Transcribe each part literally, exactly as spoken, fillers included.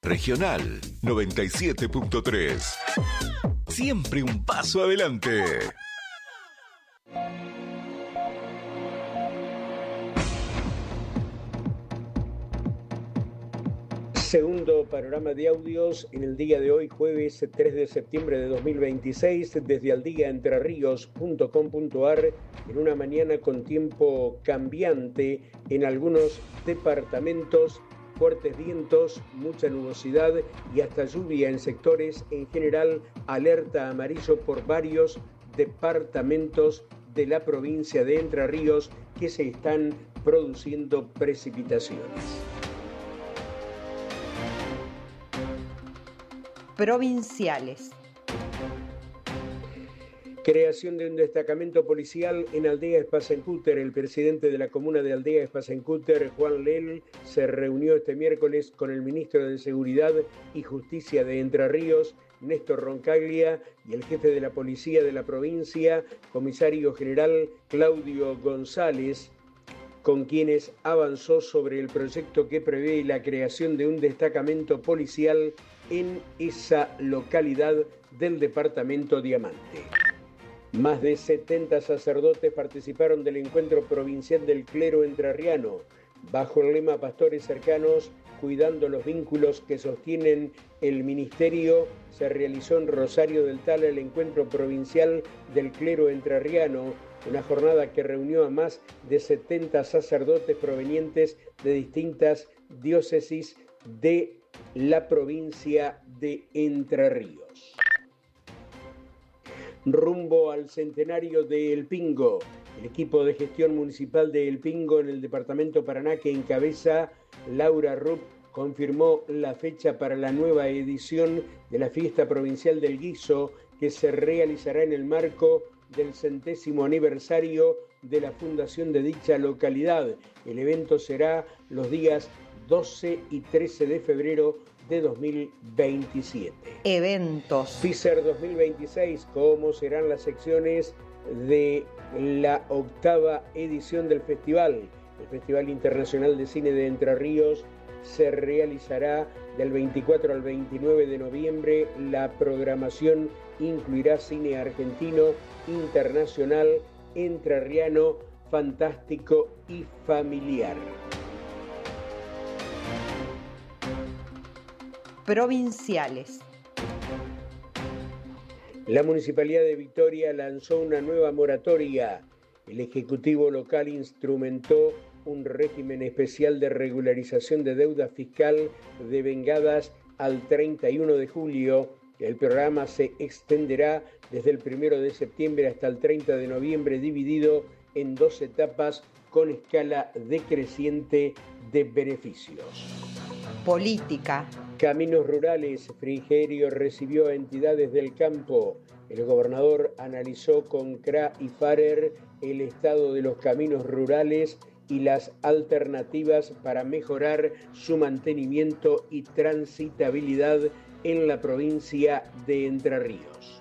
Regional noventa y siete punto tres. Siempre un paso adelante. Segundo panorama de audios en el día de hoy, jueves tres de septiembre de dos mil veintiséis, desde aldiaentrerríos punto com punto ar, en una mañana con tiempo cambiante en algunos departamentos, fuertes vientos, mucha nubosidad y hasta lluvia en sectores. En general, alerta amarillo por varios departamentos de la provincia de Entre Ríos que se están produciendo precipitaciones. Provinciales. Creación de un destacamento policial en Aldea Espasencúter. El presidente de la comuna de Aldea Espasencúter, Juan Lel, se reunió este miércoles con el ministro de Seguridad y Justicia de Entre Ríos, Néstor Roncaglia, y el jefe de la policía de la provincia, comisario general Claudio González, con quienes avanzó sobre el proyecto que prevé la creación de un destacamento policial en esa localidad del departamento Diamante. Más de setenta sacerdotes participaron del encuentro provincial del clero entrerriano, bajo el lema Pastores cercanos, cuidando los vínculos que sostienen el ministerio. Se realizó en Rosario del Tala el encuentro provincial del clero entrerriano, una jornada que reunió a más de setenta sacerdotes provenientes de distintas diócesis de la provincia de Entre Ríos. Rumbo al centenario de El Pingo, el equipo de gestión municipal de El Pingo en el departamento Paraná, que encabeza Laura Rupp, confirmó la fecha para la nueva edición de la fiesta provincial del guiso, que se realizará en el marco del centésimo aniversario de la fundación de dicha localidad. El evento será los días doce y trece de febrero de dos mil veintisiete. Eventos. FISER dos mil veintiséis, ¿cómo serán las secciones de la octava edición del festival? El Festival Internacional de Cine de Entre Ríos se realizará del veinticuatro al veintinueve de noviembre. La programación incluirá cine argentino, internacional, entrerriano, fantástico y familiar. Provinciales. La Municipalidad de Victoria lanzó una nueva moratoria. El Ejecutivo local instrumentó un régimen especial de regularización de deuda fiscal devengadas al treinta y uno de julio. El programa se extenderá desde el primero de septiembre hasta el treinta de noviembre, dividido en dos etapas con escala decreciente de beneficios. Política. Caminos rurales. Frigerio recibió a entidades del campo. El gobernador analizó con C R A y FARER el estado de los caminos rurales y las alternativas para mejorar su mantenimiento y transitabilidad en la provincia de Entre Ríos.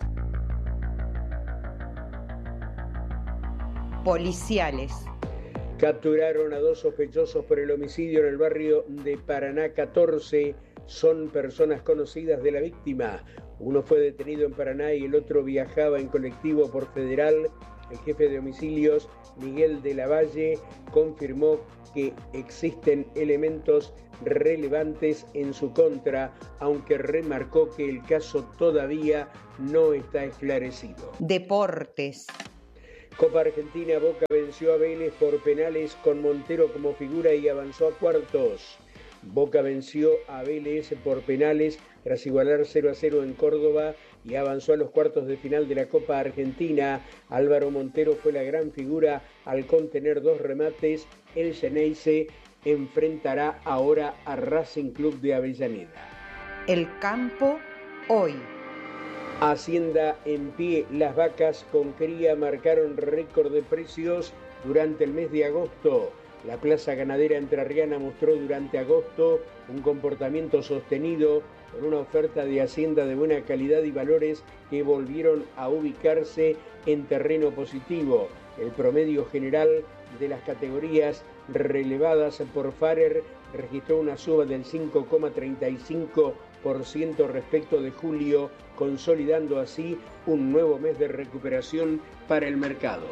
Policiales. Capturaron a dos sospechosos por el homicidio en el barrio de Paraná catorce. Son personas conocidas de la víctima. Uno fue detenido en Paraná y el otro viajaba en colectivo por Federal. El jefe de homicidios, Miguel de la Valle, confirmó que existen elementos relevantes en su contra, aunque remarcó que el caso todavía no está esclarecido. Deportes. Copa Argentina, Boca venció a Vélez por penales con Montero como figura y avanzó a cuartos. Boca venció a Vélez por penales tras igualar cero a cero en Córdoba y avanzó a los cuartos de final de la Copa Argentina. Álvaro Montero fue la gran figura al contener dos remates. El Xeneize enfrentará ahora a Racing Club de Avellaneda. El campo hoy. Hacienda en pie. Las vacas con cría marcaron récord de precios durante el mes de agosto. La plaza ganadera entrerriana mostró durante agosto un comportamiento sostenido con una oferta de hacienda de buena calidad y valores que volvieron a ubicarse en terreno positivo. El promedio general de las categorías relevadas por FARER registró una suba del cinco coma treinta y cinco por ciento respecto de julio, consolidando así un nuevo mes de recuperación para el mercado.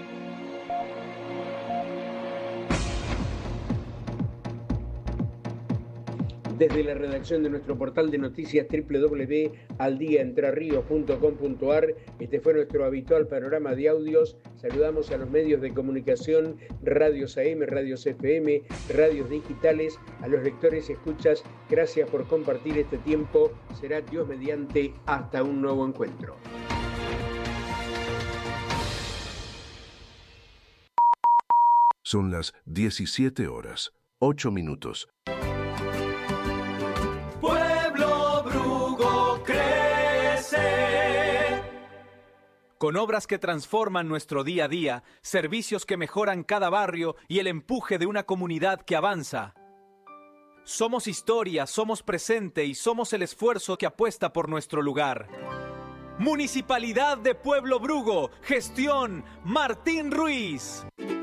Desde la redacción de nuestro portal de noticias doble u doble u doble u punto al día entre ríos punto com punto a r, este fue nuestro habitual panorama de audios. Saludamos a los medios de comunicación, radios A M, radios F M, radios digitales, a los lectores y escuchas. Gracias por compartir este tiempo. Será Dios mediante hasta un nuevo encuentro. Son las diecisiete horas, ocho minutos. Con obras que transforman nuestro día a día, servicios que mejoran cada barrio y el empuje de una comunidad que avanza. Somos historia, somos presente y somos el esfuerzo que apuesta por nuestro lugar. Municipalidad de Pueblo Brugo, gestión Martín Ruiz.